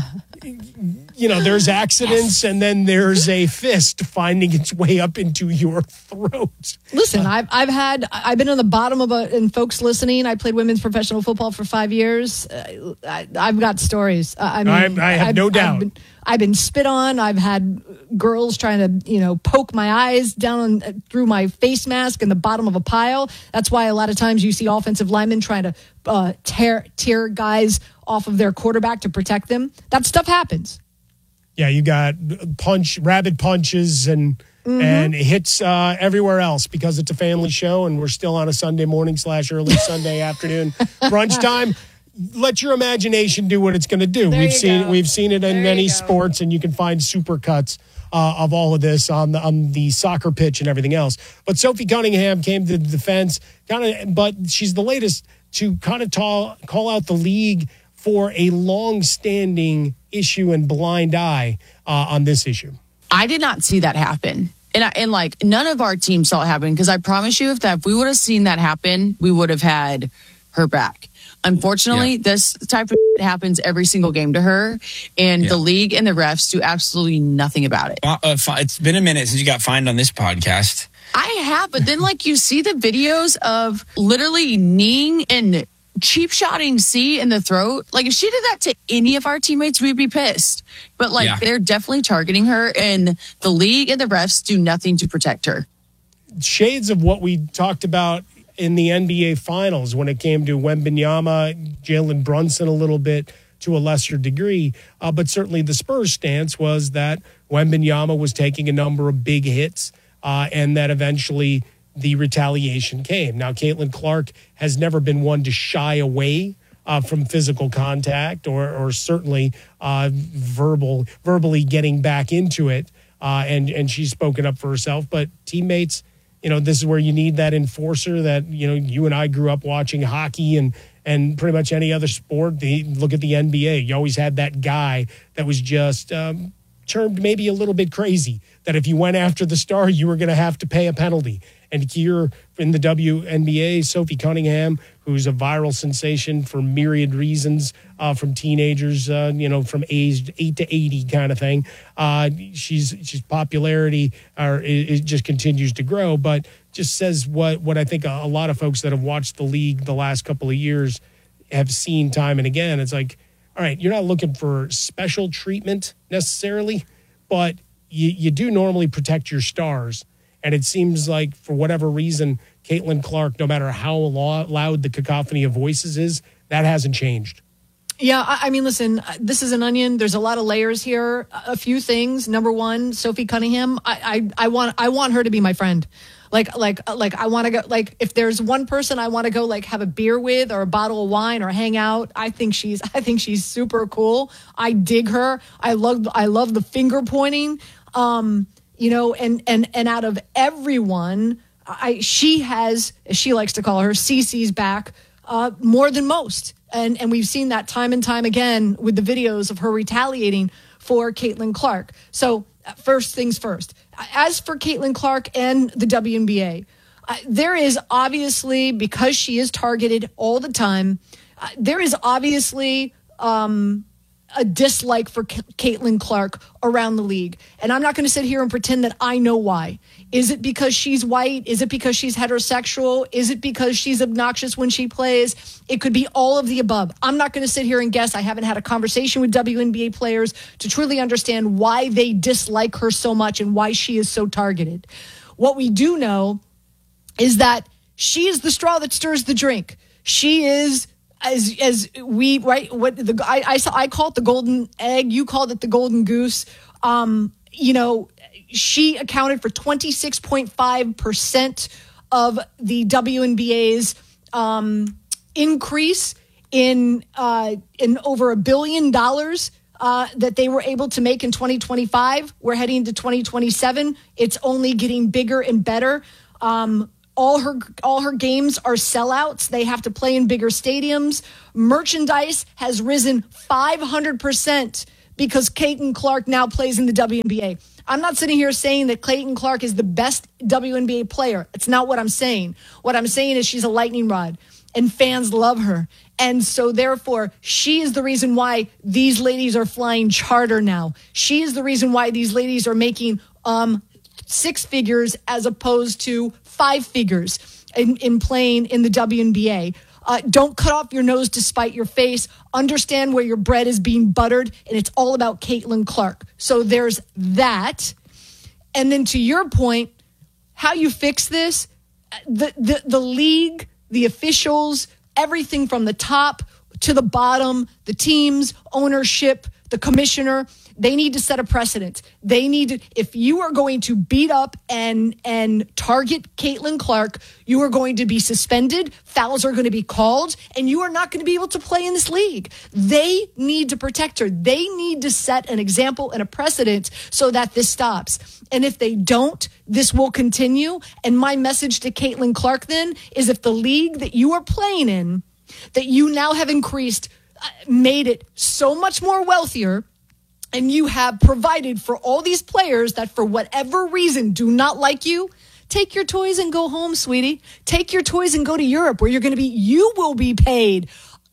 you know, there's accidents, and then there's a fist finding its way up into your throat. Listen, I've I've had I've been on the bottom of a, and folks listening, I played women's professional football for five years. Uh, I, I've got stories. Uh, I mean, I, I have I've, no doubt. I've been, I've been spit on. I've had girls trying to, you know, poke my eyes down on, through my face mask in the bottom of a pile. That's why a lot of times you see offensive linemen trying to uh, tear tear guys off of their quarterback to protect them. That stuff happens. Yeah, you got punch, rabid punches and mm-hmm. and hits uh, everywhere else because it's a family show and we're still on a Sunday morning slash early Sunday afternoon brunch time. Let your imagination do what it's going to do. There we've you seen go. we've seen it in There many you go. sports, and you can find supercuts uh, of all of this on the on the soccer pitch and everything else. But Sophie Cunningham came to the defense, kind of, but she's the latest to kind of ta- call out the league for a long-standing issue and blind eye uh, on this issue. I did not see that happen. And, I, and like, none of our team saw it happen, because I promise you, if that if we would have seen that happen, we would have had her back. Unfortunately, yeah. this type of shit happens every single game to her, and yeah. the league and the refs do absolutely nothing about it. Uh, it's been a minute since you got fined on this podcast. I have, but then like you see the videos of literally kneeing and cheap shotting C in the throat. Like, if she did that to any of our teammates, we'd be pissed. But like, yeah. they're definitely targeting her, and the league and the refs do nothing to protect her. Shades of what we talked about in the N B A Finals when it came to Wembanyama, Jalen Brunson a little bit to a lesser degree. Uh, but certainly the Spurs stance was that Wembanyama was taking a number of big hits uh, and that eventually the retaliation came. Now, Caitlin Clark has never been one to shy away uh, from physical contact or, or certainly uh, verbal, verbally getting back into it. Uh, and, and she's spoken up for herself. But teammates, you know, this is where you need that enforcer that, you know, you and I grew up watching hockey and, and pretty much any other sport. The, look at the N B A. You always had that guy that was just um, termed maybe a little bit crazy, that if you went after the star, you were going to have to pay a penalty. And here in the W N B A, Sophie Cunningham, who's a viral sensation for myriad reasons, uh, from teenagers, uh, you know, from age eight to eighty kind of thing. Uh, she's she's popularity or it, it just continues to grow, but just says what what I think a, a lot of folks that have watched the league the last couple of years have seen time and again. It's like, all right, you're not looking for special treatment necessarily, but you, you do normally protect your stars. And it seems like, for whatever reason, Caitlin Clark, no matter how loud the cacophony of voices is, that hasn't changed. Yeah, I mean, listen, this is an onion. There's a lot of layers here. A few things. Number one, Sophie Cunningham. I, I, I want, I want her to be my friend. Like, like, like, I want to go. Like, if there's one person I want to go, like, have a beer with, or a bottle of wine, or hang out, I think she's, I think she's super cool. I dig her. I love, I love the finger pointing. Um, You know, and, and, and out of everyone, I, she has, as she likes to call her, Cece's back uh, more than most. And, and we've seen that time and time again with the videos of her retaliating for Caitlin Clark. So first things first, as for Caitlin Clark and the W N B A, uh, there is obviously, because she is targeted all the time, uh, there is obviously um, a dislike for K- Caitlin Clark around the league. And I'm not going to sit here and pretend that I know why. Is it because she's white? Is it because she's heterosexual? Is it because she's obnoxious when she plays? It could be all of the above. I'm not going to sit here and guess. I haven't had a conversation with W N B A players to truly understand why they dislike her so much and why she is so targeted. What we do know is that she is the straw that stirs the drink. She is, as as we right what the I I, I call it the golden egg. You called it the golden goose. Um, you know, she accounted for twenty-six point five percent of the W N B A's um, increase in uh, in over a billion dollars uh, that they were able to make in twenty twenty-five. We're heading into twenty twenty-seven. It's only getting bigger and better. Um, all her all her games are sellouts. They have to play in bigger stadiums. Merchandise has risen five hundred percent because Caitlin Clark now plays in the W N B A. I'm not sitting here saying that Caitlin Clark is the best W N B A player. It's not what I'm saying. What I'm saying is she's a lightning rod, and fans love her. And so, therefore, she is the reason why these ladies are flying charter now. She is the reason why these ladies are making um, six figures as opposed to five figures in, in playing in the W N B A. Uh, don't cut off your nose to spite your face. Understand where your bread is being buttered, and it's all about Caitlin Clark. So there's that. And then to your point, how you fix this, the, the, the league, the officials, everything from the top to the bottom, the teams, ownership, the commissioner, they need to set a precedent. They need to, if you are going to beat up and and target Caitlin Clark, you are going to be suspended, fouls are going to be called, and you are not going to be able to play in this league. They need to protect her. They need to set an example and a precedent so that this stops. And if they don't, this will continue. And my message to Caitlin Clark then is, if the league that you are playing in, that you now have increased, uh, made it so much more wealthier, and you have provided for all these players that for whatever reason do not like you, take your toys and go home, sweetie. Take your toys and go to Europe, where you're going to be, you will be paid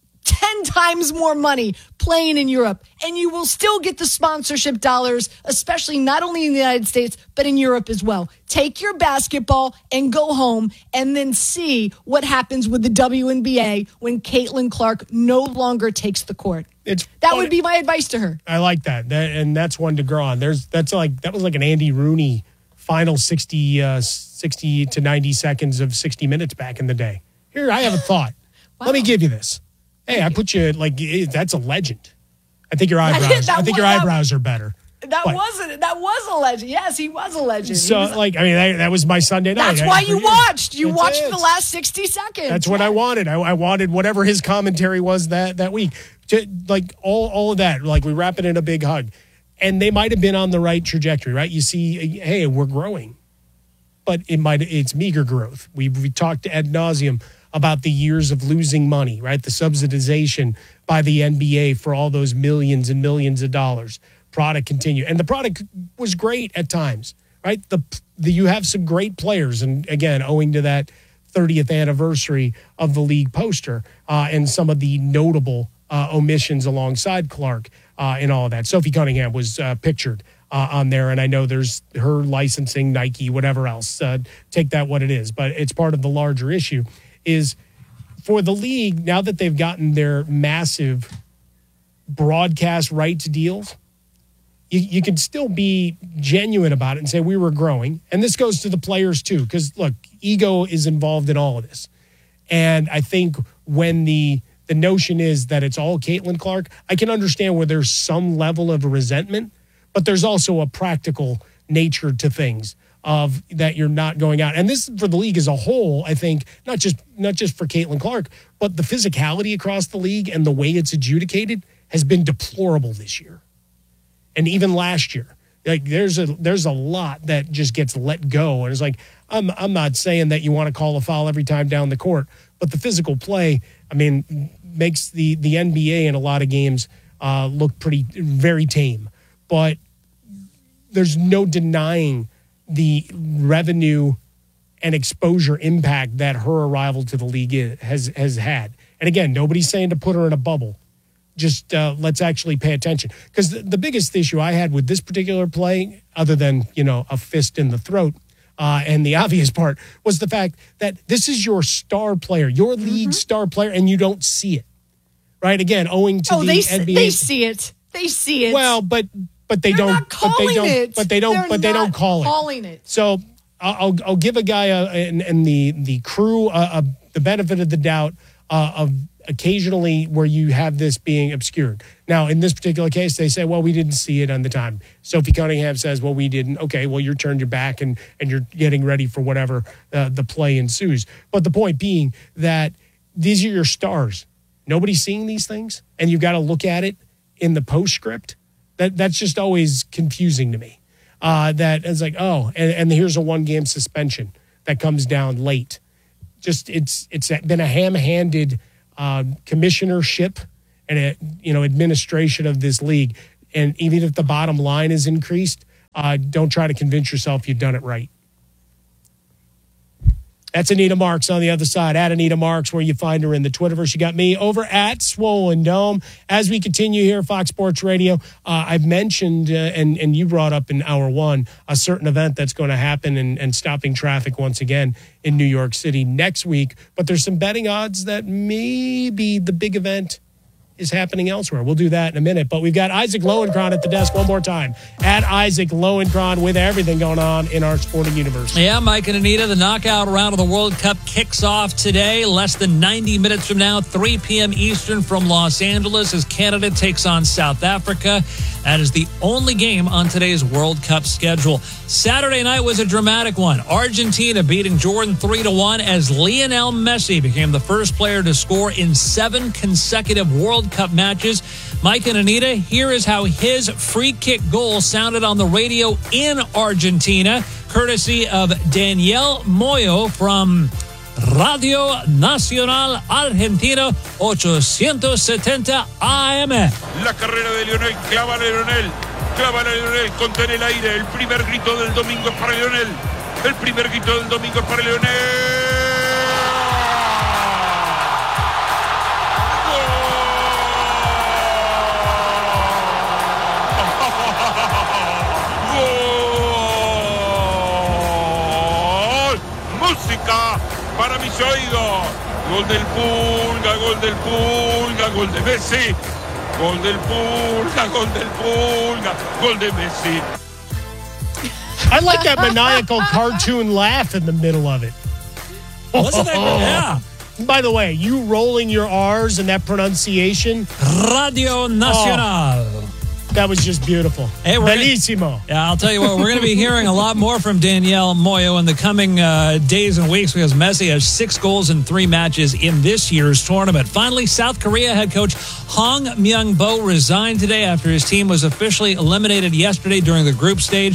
ten times more money playing in Europe, and you will still get the sponsorship dollars, especially not only in the United States, but in Europe as well. Take your basketball and go home, and then see what happens with the W N B A when Caitlin Clark no longer takes the court. It's that funny. would be my advice to her. I like that. that, and that's one to grow on. There's that's like that was like an Andy Rooney final sixty, uh, sixty to ninety seconds of sixty minutes back in the day. Here, I have a thought. Wow. Let me give you this. Hey, I put you like that's a legend. I think your eyebrows. I think your eyebrows are better. That but, wasn't. That was a legend. Yes, he was a legend. So, was, like, I mean, that, that was my Sunday night. That's why I, you I, watched. You that's watched it. the last sixty seconds. That's what I wanted. I, I wanted whatever his commentary was that that week. To, like all all of that. Like we wrap it in a big hug, and they might have been on the right trajectory, right? You see, hey, we're growing, but it might it's meager growth. We we talked ad nauseum about the years of losing money, right? The subsidization by the N B A for all those millions and millions of dollars. Product continued. And the product was great at times, right? The, the you have some great players. And again, owing to that thirtieth anniversary of the league poster uh, and some of the notable uh, omissions alongside Clark uh, and all of that. Sophie Cunningham was uh, pictured uh, on there. And I know there's her licensing, Nike, whatever else. Uh, take that what it is. But it's part of the larger issue. Is for the league, now that they've gotten their massive broadcast rights deals, you, you can still be genuine about it and say we were growing. And this goes to the players too, because look, ego is involved in all of this. And I think when the the notion is that it's all Caitlin Clark, I can understand where there's some level of resentment, but there's also a practical nature to things. Of that you're not going out. And this for the league as a whole, I think, not just not just for Caitlin Clark, but the physicality across the league and the way it's adjudicated has been deplorable this year. And even last year. Like there's a there's a lot that just gets let go. And it's like, I'm I'm not saying that you want to call a foul every time down the court, but the physical play, I mean, makes the, the N B A in a lot of games uh, look pretty very tame. But there's no denying the revenue and exposure impact that her arrival to the league is, has has had. And again, nobody's saying to put her in a bubble. Just uh, let's actually pay attention. Because the, the biggest issue I had with this particular play, other than, you know, a fist in the throat, uh, and the obvious part, was the fact that this is your star player, your league mm-hmm. star player, and you don't see it. Right? Again, owing to oh, the they, N B A. They see it. They see it. Well, but... But they They're don't. Not calling but they don't. It. But they don't. They're but they don't call calling it. it. So I'll I'll give a guy a, and, and the the crew uh, a, the benefit of the doubt uh, of occasionally where you have this being obscured. Now, in this particular case, they say, well, we didn't see it on the time. Sophie Cunningham says, well, we didn't. Okay, well, you're turned your back and, and you're getting ready for whatever uh, the play ensues. But the point being that these are your stars. Nobody's seeing these things, and you've got to look at it in the postscript. That That's just always confusing to me. Uh, that it's like, oh, and, and here's a one-game suspension that comes down late. Just it's it's been a ham-handed uh, commissionership and a, you know administration of this league. And even if the bottom line is increased, uh, don't try to convince yourself you've done it right. That's Anita Marks on the other side. At Anita Marks, where you find her in the Twitterverse. You got me over at Swollen Dome. As we continue here, Fox Sports Radio, uh, I've mentioned, uh, and, and you brought up in hour one, a certain event that's going to happen and, and stopping traffic once again in New York City next week. But there's some betting odds that maybe the big event is happening elsewhere. We'll do that in a minute. But we've got Isaac Lowenkron at the desk one more time. At Isaac Lowenkron with everything going on in our sporting universe. Yeah, Mike and Anita, the knockout round of the World Cup kicks off today, less than ninety minutes from now, three p.m. Eastern from Los Angeles as Canada takes on South Africa. That is the only game on today's World Cup schedule. Saturday night was a dramatic one. Argentina beating Jordan three to one as Lionel Messi became the first player to score in seven consecutive World Cup matches. Mike and Anita, here is how his free kick goal sounded on the radio in Argentina, courtesy of Daniel Moyo from Radio Nacional Argentino ochocientos setenta A M. La carrera de Lionel, clava a Lionel, clava a Lionel, contra el aire, el primer grito del domingo es para Lionel, el primer grito del domingo es para Lionel. Para mis oídos, gol del Pulga, gol del Pulga, gol de Messi, gol del Pulga, gol del Pulga, gol de Messi. I like that maniacal cartoon laugh in the middle of it. Wasn't that good? Yeah. By the way, you rolling your R's and that pronunciation. Radio Nacional. Oh, that was just beautiful. Hey, Bellissimo. Gonna, yeah, I'll tell you what, we're going to be hearing a lot more from Danielle Moyo in the coming uh, days and weeks because Messi has six goals in three matches in this year's tournament. Finally, South Korea head coach Hong Myung-bo resigned today after his team was officially eliminated yesterday during the group stage.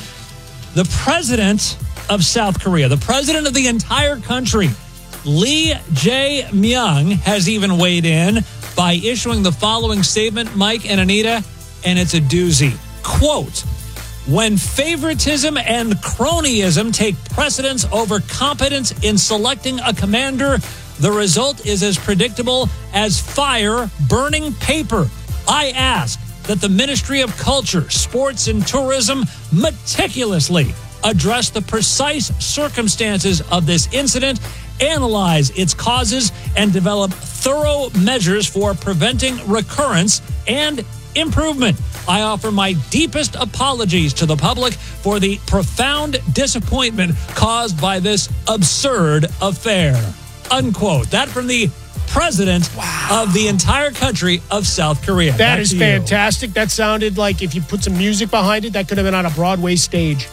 The president of South Korea, the president of the entire country, Lee Jae-myung, has even weighed in by issuing the following statement, Mike and Anita, and it's a doozy. Quote, when favoritism and cronyism take precedence over competence in selecting a commander, the result is as predictable as fire burning paper. I ask that the Ministry of Culture, Sports, and Tourism meticulously address the precise circumstances of this incident, analyze its causes, and develop thorough measures for preventing recurrence and improvement. I offer my deepest apologies to the public for the profound disappointment caused by this absurd affair. Unquote. That from the president wow. of the entire country of South Korea. That Back is fantastic. That sounded like if you put some music behind it, that could have been on a Broadway stage.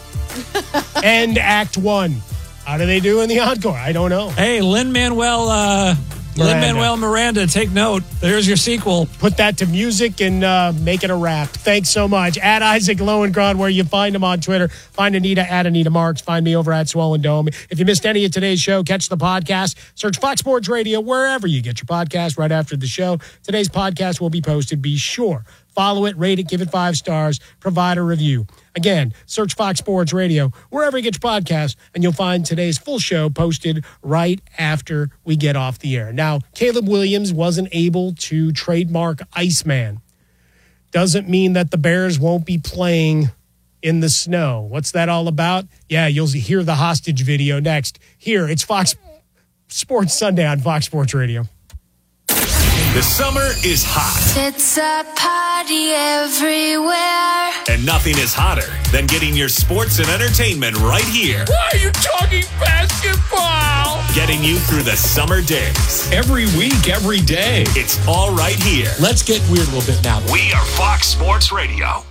End Act One. How do they do in the encore? I don't know. Hey, Lin-Manuel uh, Lin-Manuel Miranda, take note. There's your sequel. Put that to music and uh, make it a rap. Thanks so much. At Isaac Lowenkron, where you find him on Twitter. Find Anita at Anita Marks. Find me over at Swollen Dome. If you missed any of today's show, catch the podcast. Search Fox Sports Radio wherever you get your podcast right after the show. Today's podcast will be posted. Be sure. Follow it, rate it, give it five stars, provide a review. Again, search Fox Sports Radio wherever you get your podcast, and you'll find today's full show posted right after we get off the air. Now, Caleb Williams wasn't able to trademark Iceman. Doesn't mean that the Bears won't be playing in the snow. What's that all about? Yeah, you'll hear the hostage video next. Here, it's Fox Sports Sunday on Fox Sports Radio. The summer is hot. It's a party everywhere. And nothing is hotter than getting your sports and entertainment right here. Why are you talking basketball? Getting you through the summer days. Every week, every day. It's all right here. Let's get weird a little bit now. We are Fox Sports Radio.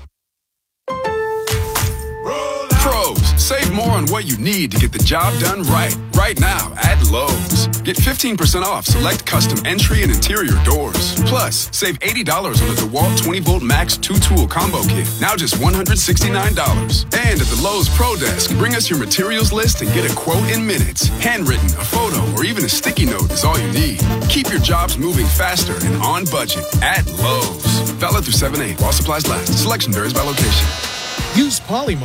Pros, save more on what you need to get the job done right. Right now at Lowe's. Get fifteen percent off select custom entry and interior doors. Plus, save eighty dollars on the DeWalt twenty volt Max two-tool combo kit. Now just one hundred sixty-nine dollars. And at the Lowe's Pro Desk, bring us your materials list and get a quote in minutes. Handwritten, a photo, or even a sticky note is all you need. Keep your jobs moving faster and on budget at Lowe's. Valid through seven eight while supplies last. Selection varies by location. Use Polymark